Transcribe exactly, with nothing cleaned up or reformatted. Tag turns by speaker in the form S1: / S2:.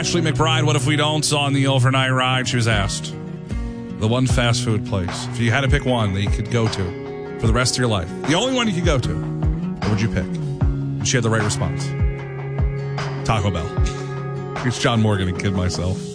S1: Ashley McBride, what if we don't, on the overnight ride? She was asked the one fast food place, if you had to pick one that you could go to for the rest of your life, the only one you could go to, what would you pick? And she had the right response. Taco Bell. It's John Morgan and Kid Myself.